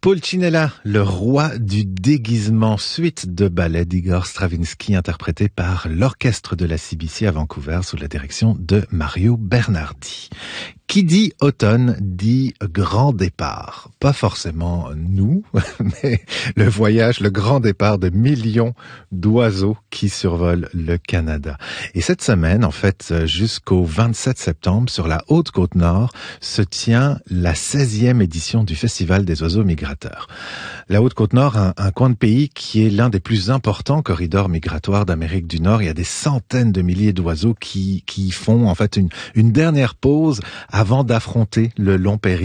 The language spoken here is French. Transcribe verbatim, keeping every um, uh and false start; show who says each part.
Speaker 1: Pulcinella, le roi du déguisement, suite de ballet d'Igor Stravinsky, interprété par l'orchestre de la C B C à Vancouver sous la direction de Mario Bernardi. Qui dit automne dit grand départ. Pas forcément nous, mais le voyage, le grand départ de millions d'oiseaux qui survolent le Canada. Et cette semaine, en fait, jusqu'au vingt-sept septembre, sur la Haute-Côte-Nord, se tient la seizième édition du Festival des oiseaux migrateurs. La Haute-Côte-Nord, un, un coin de pays qui est l'un des plus importants corridors migratoires d'Amérique du Nord. Il y a des centaines de milliers d'oiseaux qui, qui font en fait une, une dernière pause avant d'affronter le long périple